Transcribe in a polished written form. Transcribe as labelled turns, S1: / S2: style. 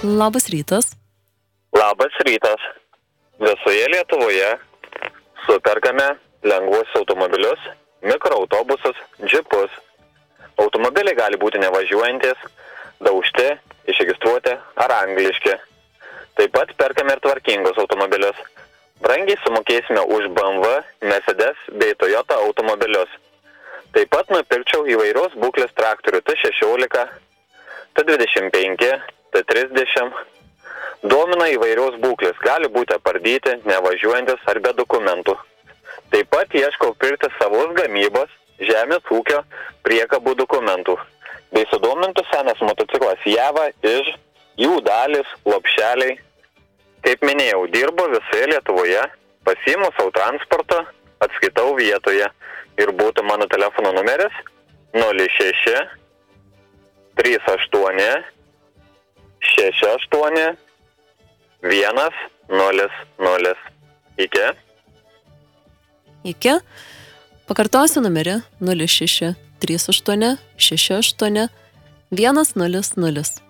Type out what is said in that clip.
S1: Labas rytas.
S2: Labas rytas. Visoje Lietuvoje superkame lengvus automobilius, mikroautobusus, džipus. Automobiliai gali būti nevažiuojantis, daužti, išregistruoti ar angliški. Taip pat perkame ir tvarkingus automobilius. Brangiai sumokėsime už BMW, Mercedes bei Toyota automobilius. Taip pat nupirkčiau įvairios būklės traktorių T16, T25, T30. Domina įvairios būklės, gali būti apardyti, nevažiuojantis ar be dokumentų. Taip pat ieškau pirkti savos gamybos, žemės ūkio, priekabų dokumentų. Bei sudomintų senas motociklas Java, Iž, jų dalis, lopšeliai. Kaip minėjau, dirbu visoje Lietuvoje, pasiimu savo transportą, atskaitau vietoje ir būtų mano telefono numeris 06 38 68 100.
S1: Iki. Pakartosiu numerį 06 38 68 100.